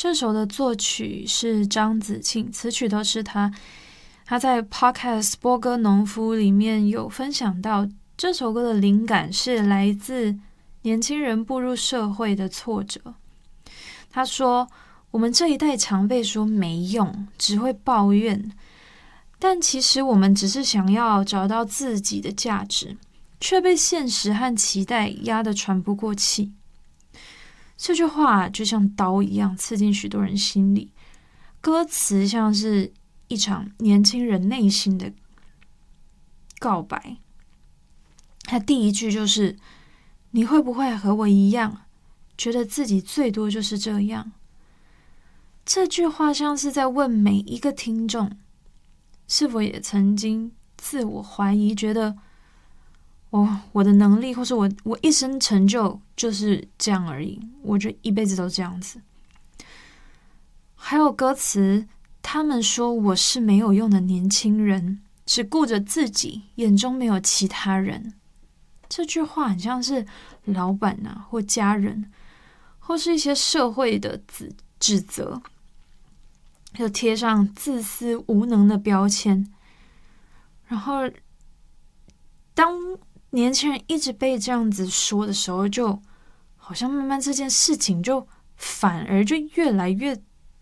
这首的作曲是张子庆，词曲都是他。他在 Podcast 播歌农夫里面有分享到，这首歌的灵感是来自年轻人步入社会的挫折。他说，我们这一代常被说没用，只会抱怨，但其实我们只是想要找到自己的价值，却被现实和期待压得喘不过气。这句话就像刀一样刺进许多人心里，歌词像是一场年轻人内心的告白。他第一句就是你会不会和我一样，觉得自己最多就是这样。这句话像是在问每一个听众，是否也曾经自我怀疑，觉得我的能力或是我一生成就就是这样而已，我就一辈子都这样子。还有歌词，他们说我是没有用的年轻人，只顾着自己，眼中没有其他人。这句话很像是老板啊，或家人，或是一些社会的指责，就贴上自私无能的标签。然后当年轻人一直被这样子说的时候，就好像慢慢这件事情就反而就越来越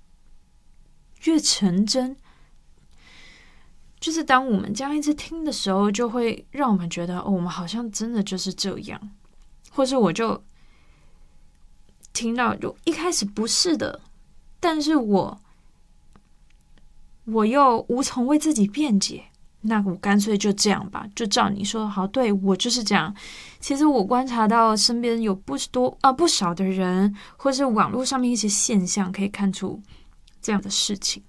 成真。就是当我们这样一直听的时候，就会让我们觉得我们好像真的就是这样，或是我就听到就一开始不是的，但是我又无从为自己辩解，那我干脆就这样吧，就照你说好，对，我就是这样。其实我观察到身边有不少的人，或是网络上面一些现象，可以看出这样的事情。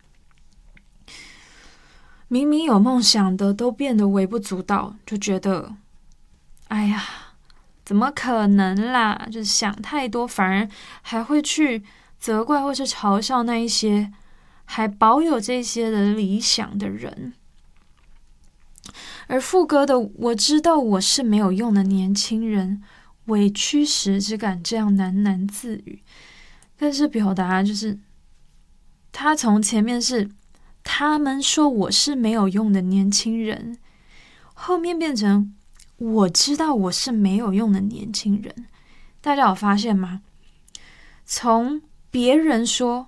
明明有梦想的都变得微不足道，就觉得哎呀，怎么可能啦，就是想太多，反而还会去责怪或是嘲笑那一些还保有这些的理想的人。而副歌的我知道我是没有用的年轻人，委屈时只敢这样喃喃自语。但是表达就是他从前面是他们说我是没有用的年轻人，后面变成我知道我是没有用的年轻人。大家有发现吗？从别人说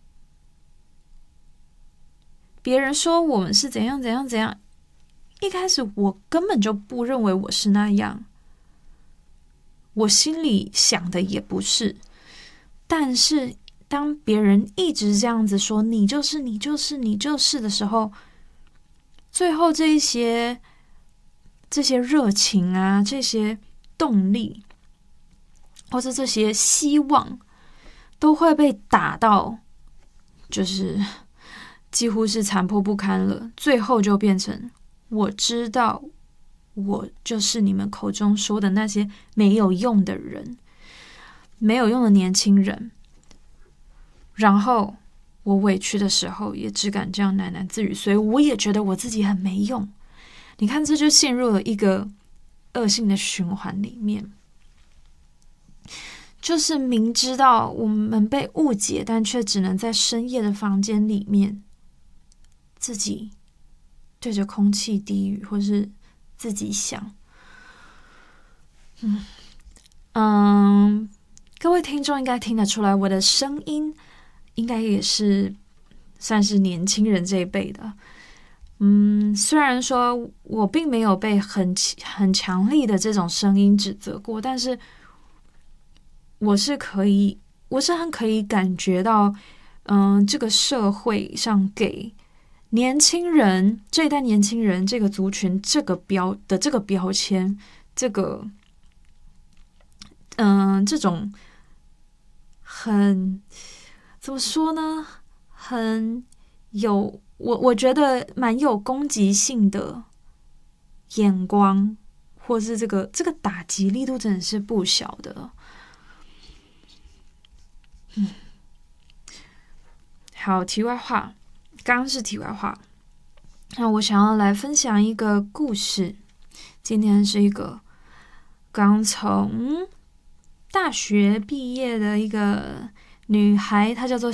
我们是怎样怎样怎样，一开始我根本就不认为我是那样，我心里想的也不是。但是当别人一直这样子说你就是你就是你就是的时候，最后这些热情啊，这些动力，或是这些希望，都会被打到，就是几乎是残破不堪了。最后就变成我知道我就是你们口中说的那些没有用的人，没有用的年轻人。然后我委屈的时候也只敢这样喃喃自语，所以我也觉得我自己很没用。你看，这就陷入了一个恶性的循环里面，就是明知道我们被误解，但却只能在深夜的房间里面自己对着空气低语，或是自己想。各位听众应该听得出来，我的声音应该也是算是年轻人这一辈的。虽然说我并没有被很强力的这种声音指责过，但是我是很可以感觉到，这个社会上给年轻人这一代年轻人这个族群这个标签，这个这种很怎么说呢？很有我觉得蛮有攻击性的眼光，或是这个打击力度真的是不小的。好，题外话，刚刚是题外话。那我想要来分享一个故事。今天是一个刚从大学毕业的一个女孩，她叫做